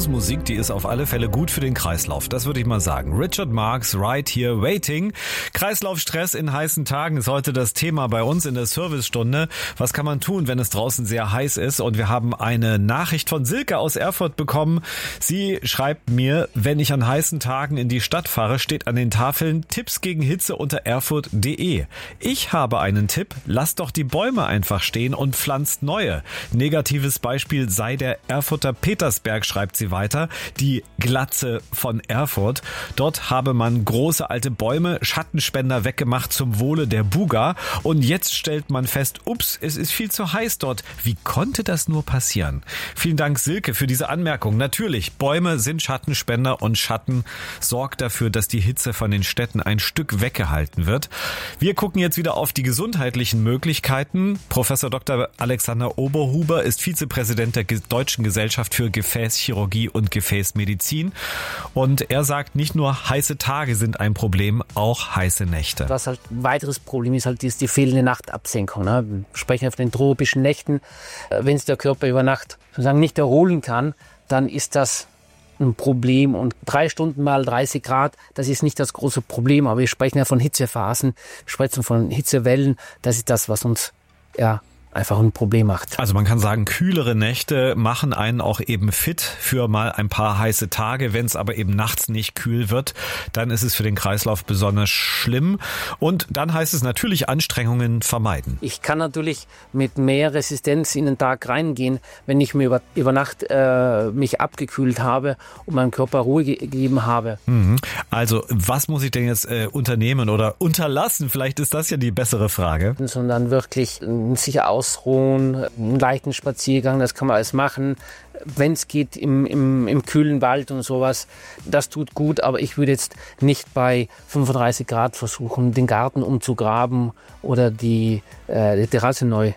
Bluesmusik, die ist auf alle Fälle gut für den Kreislauf. Das würde ich mal sagen. Richard Marx, Right Here Waiting. Kreislaufstress in heißen Tagen ist heute das Thema bei uns in der Servicestunde. Was kann man tun, wenn es draußen sehr heiß ist? Und wir haben eine Nachricht von Silke aus Erfurt bekommen. Sie schreibt mir, wenn ich an heißen Tagen in die Stadt fahre, steht an den Tafeln Tipps gegen Hitze unter erfurt.de. Ich habe einen Tipp. Lasst doch die Bäume einfach stehen und pflanzt neue. Negatives Beispiel sei der Erfurter Petersberg, schreibt sie weiter. Die Glatze von Erfurt. Dort habe man große alte Bäume, Schattenspender weggemacht zum Wohle der Buga. Und jetzt stellt man fest, ups, es ist viel zu heiß dort. Wie konnte das nur passieren? Vielen Dank, Silke, für diese Anmerkung. Natürlich, Bäume sind Schattenspender und Schatten sorgt dafür, dass die Hitze von den Städten ein Stück weggehalten wird. Wir gucken jetzt wieder auf die gesundheitlichen Möglichkeiten. Professor Dr. Alexander Oberhuber ist Vizepräsident der Deutschen Gesellschaft für Gefäßchirurgie und Gefäßmedizin. Und er sagt, nicht nur heiße Tage sind ein Problem, auch heiße Nächte. Was halt ein weiteres Problem ist, halt die fehlende Nachtabsenkung. Ne? Wir sprechen von den tropischen Nächten. Wenn es der Körper über Nacht sozusagen nicht erholen kann, dann ist das ein Problem. Und 3 Stunden mal 30 Grad, das ist nicht das große Problem. Aber wir sprechen ja von Hitzephasen, wir sprechen von Hitzewellen. Das ist das, was uns einfach ein Problem macht. Also man kann sagen, kühlere Nächte machen einen auch eben fit für mal ein paar heiße Tage. Wenn es aber eben nachts nicht kühl wird, dann ist es für den Kreislauf besonders schlimm. Und dann heißt es natürlich Anstrengungen vermeiden. Ich kann natürlich mit mehr Resistenz in den Tag reingehen, wenn ich mir über Nacht mich abgekühlt habe und meinem Körper Ruhe gegeben habe. Also was muss ich denn jetzt unternehmen oder unterlassen? Vielleicht ist das ja die bessere Frage. Sondern wirklich sich ausruhen, einen leichten Spaziergang, das kann man alles machen. Wenn es geht, im kühlen Wald und sowas, das tut gut, aber ich würde jetzt nicht bei 35 Grad versuchen, den Garten umzugraben oder die Terrasse neu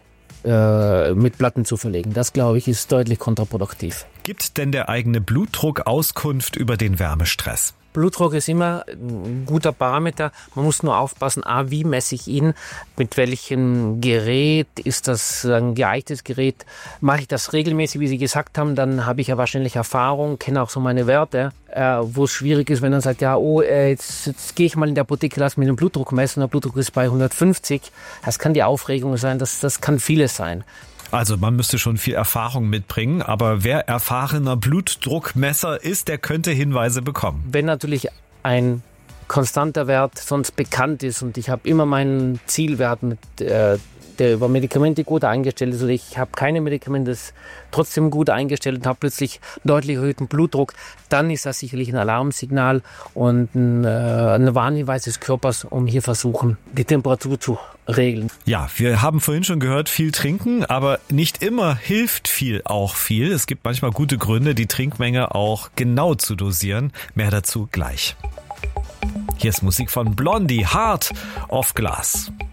mit Platten zu verlegen. Das, glaube ich, ist deutlich kontraproduktiv. Gibt denn der eigene Blutdruck Auskunft über den Wärmestress? Blutdruck ist immer ein guter Parameter. Man muss nur aufpassen, wie messe ich ihn, mit welchem Gerät, ist das ein geeignetes Gerät. Mache ich das regelmäßig, wie Sie gesagt haben, dann habe ich ja wahrscheinlich Erfahrung, kenne auch so meine Werte, wo es schwierig ist, wenn man sagt, jetzt gehe ich mal in die Apotheke, lass mir den Blutdruck messen, der Blutdruck ist bei 150. Das kann die Aufregung sein, das kann vieles sein. Also man müsste schon viel Erfahrung mitbringen, aber wer erfahrener Blutdruckmesser ist, der könnte Hinweise bekommen. Wenn natürlich ein konstanter Wert sonst bekannt ist und ich habe immer meinen Zielwert der über Medikamente gut eingestellt ist, oder ich habe keine Medikamente, das trotzdem gut eingestellt und habe plötzlich deutlich erhöhten Blutdruck, dann ist das sicherlich ein Alarmsignal und ein Warnhinweis des Körpers, um hier versuchen, die Temperatur zu regeln. Ja, wir haben vorhin schon gehört, viel trinken, aber nicht immer hilft viel auch viel. Es gibt manchmal gute Gründe, die Trinkmenge auch genau zu dosieren. Mehr dazu gleich. Hier ist Musik von Blondie, Heart of Glass.